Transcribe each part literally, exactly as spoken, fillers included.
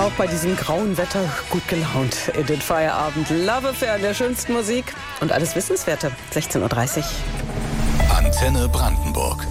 Auch bei diesem grauen Wetter gut gelaunt in den Feierabend. Love Affair in der schönsten Musik und alles Wissenswerte. sechzehn Uhr dreißig. Antenne Brandenburg.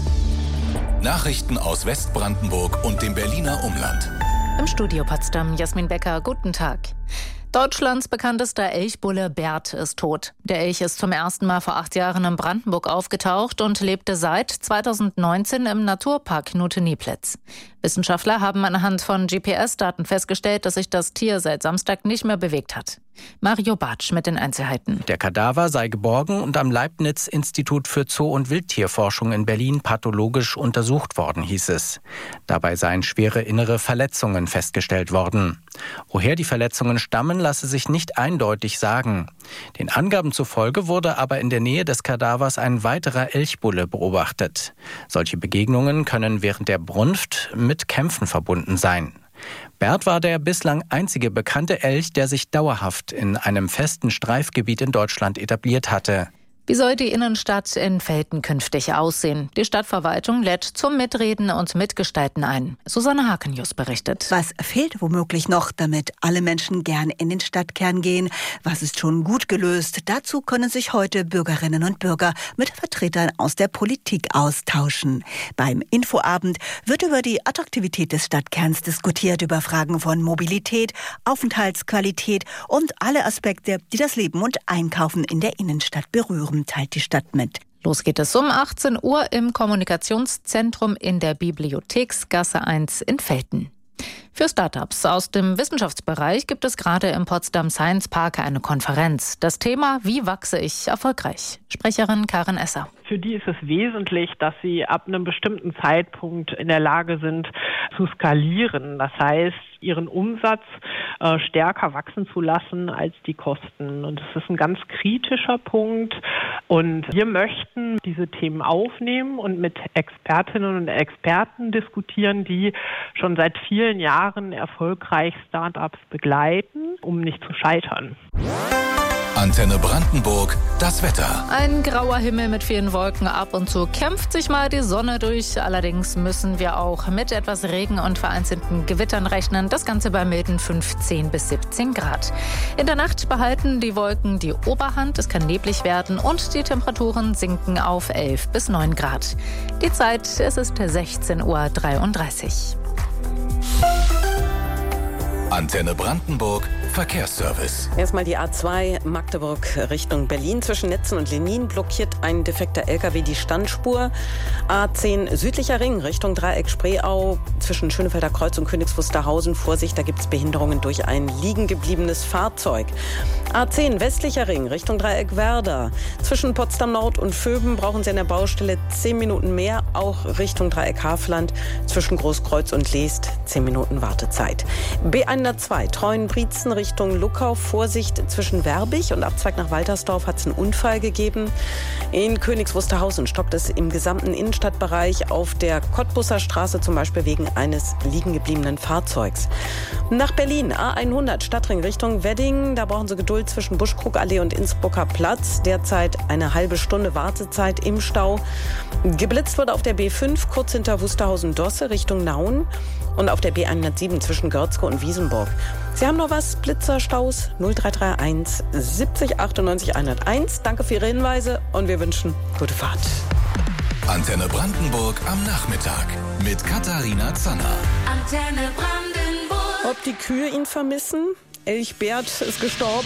Nachrichten aus Westbrandenburg und dem Berliner Umland. Im Studio Potsdam, Jasmin Becker, guten Tag. Deutschlands bekanntester Elchbulle Bert ist tot. Der Elch ist zum ersten Mal vor acht Jahren in Brandenburg aufgetaucht und lebte seit zweitausendneunzehn im Naturpark Nute-Nieplitz. Wissenschaftler haben anhand von G P S-Daten festgestellt, dass sich das Tier seit Samstag nicht mehr bewegt hat. Mario Bartsch mit den Einzelheiten. Der Kadaver sei geborgen und am Leibniz-Institut für Zoo- und Wildtierforschung in Berlin pathologisch untersucht worden, hieß es. Dabei seien schwere innere Verletzungen festgestellt worden. Woher die Verletzungen stammen, lasse sich nicht eindeutig sagen. Den Angaben zufolge wurde aber in der Nähe des Kadavers ein weiterer Elchbulle beobachtet. Solche Begegnungen können während der Brunft mit Kämpfen verbunden sein. Bert war der bislang einzige bekannte Elch, der sich dauerhaft in einem festen Streifgebiet in Deutschland etabliert hatte. Wie soll die Innenstadt in Velten künftig aussehen? Die Stadtverwaltung lädt zum Mitreden und Mitgestalten ein. Susanne Hakenjus berichtet. Was fehlt womöglich noch, damit alle Menschen gern in den Stadtkern gehen? Was ist schon gut gelöst? Dazu können sich heute Bürgerinnen und Bürger mit Vertretern aus der Politik austauschen. Beim Infoabend wird über die Attraktivität des Stadtkerns diskutiert, über Fragen von Mobilität, Aufenthaltsqualität und alle Aspekte, die das Leben und Einkaufen in der Innenstadt berühren, teilt die Stadt mit. Los geht es um achtzehn Uhr im Kommunikationszentrum in der Bibliotheksgasse eins in Velten. Für Startups aus dem Wissenschaftsbereich gibt es gerade im Potsdam Science Park eine Konferenz. Das Thema: Wie wachse ich erfolgreich? Sprecherin Karin Esser. Für die ist es wesentlich, dass sie ab einem bestimmten Zeitpunkt in der Lage sind zu skalieren. Das heißt, ihren Umsatz äh, stärker wachsen zu lassen als die Kosten. Und das ist ein ganz kritischer Punkt. Und wir möchten diese Themen aufnehmen und mit Expertinnen und Experten diskutieren, die schon seit vielen Jahren erfolgreich Startups begleiten, um nicht zu scheitern. Antenne Brandenburg, das Wetter. Ein grauer Himmel mit vielen Wolken, ab und zu kämpft sich mal die Sonne durch. Allerdings müssen wir auch mit etwas Regen und vereinzelten Gewittern rechnen. Das Ganze bei milden fünfzehn bis siebzehn Grad. In der Nacht behalten die Wolken die Oberhand, es kann neblig werden und die Temperaturen sinken auf elf bis neun Grad. Die Zeit, es ist sechzehn Uhr dreiunddreißig. Antenne Brandenburg, Verkehrsservice. Erstmal die A zwei Magdeburg Richtung Berlin. Zwischen Netzen und Lenin blockiert ein defekter L K W die Standspur. A zehn südlicher Ring Richtung Dreieck Spreeau. Zwischen Schönefelder Kreuz und Königs Wusterhausen. Vorsicht, da gibt es Behinderungen durch ein liegen gebliebenes Fahrzeug. A zehn westlicher Ring Richtung Dreieck Werder. Zwischen Potsdam Nord und Vöben brauchen Sie an der Baustelle zehn Minuten mehr. Auch Richtung Dreieck Havelland. Zwischen Großkreuz und Leest zehn Minuten Wartezeit. B hundertzwei Treuenbrietzen Richtung Luckau. Vorsicht, zwischen Werbig und Abzweig nach Waltersdorf hat es einen Unfall gegeben. In Königs Wusterhausen stockt es im gesamten Innenstadtbereich, auf der Cottbusser Straße zum Beispiel wegen eines liegen gebliebenen Fahrzeugs. Nach Berlin A hundert Stadtring Richtung Wedding. Da brauchen Sie Geduld zwischen Buschkrugallee und Innsbrucker Platz. Derzeit eine halbe Stunde Wartezeit im Stau. Geblitzt wurde auf der B fünf kurz hinter Wusterhausen-Dosse Richtung Nauen. Und auf der B hundertsieben zwischen Görzke und Wiesenburg. Sie haben noch was? Blitzer, Staus? null drei drei eins siebzig achtundneunzig hunderteins. Danke für Ihre Hinweise und wir wünschen gute Fahrt. Antenne Brandenburg am Nachmittag mit Katharina Zanner. Antenne Brandenburg. Ob die Kühe ihn vermissen? Elch Bert ist gestorben.